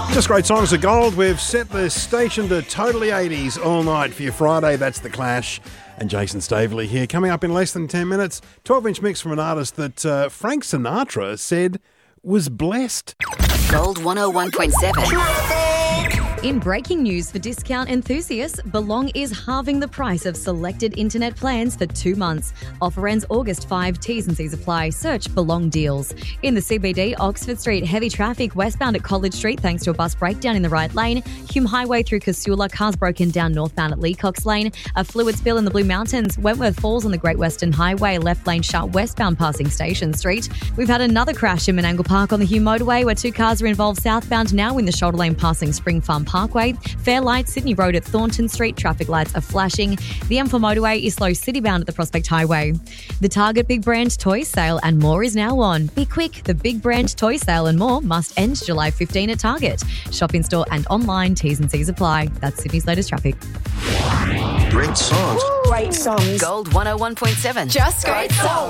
Just great songs of gold. We've set the station to totally 80s all night for your Friday. That's The Clash and Jason Staveley here. Coming up in less than 10 minutes, 12-inch mix from an artist that Frank Sinatra said was blessed. Gold 101.7. In breaking news for discount enthusiasts, Belong is halving the price of selected internet plans for 2 months. Offer ends August 5. T's and C's apply. Search Belong Deals. In the CBD, Oxford Street, heavy traffic westbound at College Street thanks to a bus breakdown in the right lane. Hume Highway through Casula, cars broken down northbound at Leacox Lane. A fluid spill in the Blue Mountains. Wentworth Falls on the Great Western Highway, left lane shut westbound passing Station Street. We've had another crash in Menangle Park on the Hume Motorway where 2 cars are involved southbound now in the shoulder lane passing Spring Farm Parkway. Fairlight, Sydney Road at Thornton Street, traffic lights are flashing. The M4 motorway is slow citybound at the Prospect Highway. The Target Big Brand Toy Sale and more is now on. Be quick, the Big Brand Toy Sale and more must end July 15 at Target. Shop in store and online, T's and C's apply. That's Sydney's latest traffic. Great songs. Great songs. Gold 101.7. Just great songs.